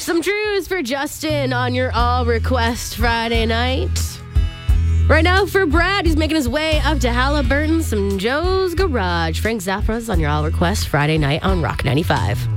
Some truths for Justin on your All Request Friday night. Right now for Brad, he's making his way up to Halliburton, some Joe's Garage. Frank Zappa's on your All Request Friday night on Rock 95.